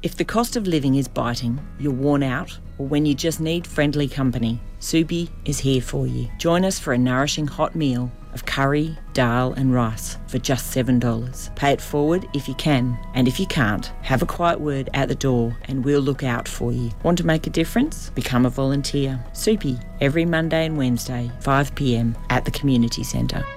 If the cost of living is biting, you're worn out, or when you just need friendly company, Soupy is here for you. Join us for a nourishing hot meal of curry, dal and rice for just $7. Pay it forward if you can, and if you can't, have a quiet word at the door and we'll look out for you. Want to make a difference? Become a volunteer. Soupy, every Monday and Wednesday, 5 p.m at the community centre.